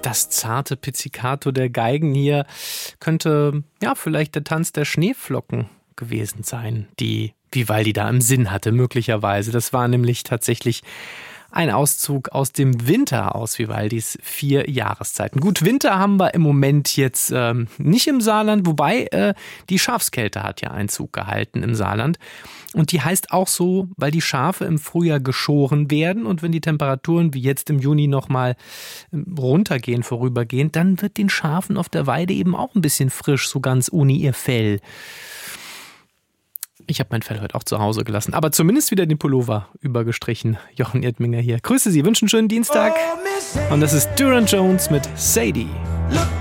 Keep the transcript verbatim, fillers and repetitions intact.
Das zarte Pizzicato der Geigen hier könnte ja vielleicht der Tanz der Schneeflocken gewesen sein, die Vivaldi da im Sinn hatte, möglicherweise. Das war nämlich tatsächlich ein Auszug aus dem Winter aus Vivaldis vier Jahreszeiten. Gut, Winter haben wir im Moment jetzt ähm, nicht im Saarland, wobei äh, die Schafskälte hat ja Einzug gehalten im Saarland. Und die heißt auch so, weil die Schafe im Frühjahr geschoren werden und wenn die Temperaturen wie jetzt im Juni nochmal runtergehen, vorübergehend, dann wird den Schafen auf der Weide eben auch ein bisschen frisch, so ganz ohne ihr Fell. Ich habe mein Fell heute auch zu Hause gelassen, aber zumindest wieder den Pullover übergestrichen. Jochen Erdminger hier. Grüße Sie, wünschen einen schönen Dienstag. Und das ist Durand Jones mit Sadie.